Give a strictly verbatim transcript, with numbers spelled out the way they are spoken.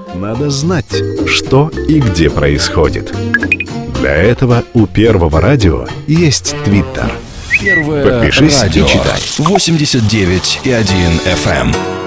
Надо знать, что и где происходит. Для этого у Первого радио есть Твиттер. Первое Подпишись радио. и читай. восемьдесят девять и один эф эм.